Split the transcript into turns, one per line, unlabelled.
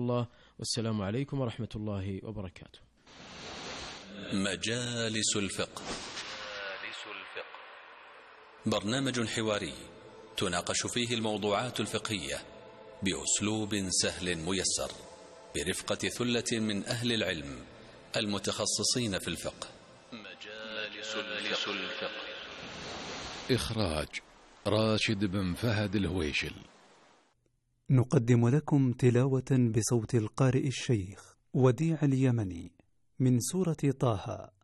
الله، والسلام عليكم ورحمة الله وبركاته.
مجالس الفقه، برنامج حواري تناقش فيه الموضوعات الفقهية بأسلوب سهل ميسر برفقة ثلة من أهل العلم المتخصصين في الفقه. مجالس الفقه،
إخراج راشد بن فهد الهويشل.
نقدم لكم تلاوة بصوت القارئ الشيخ وديع اليمني من سورة طه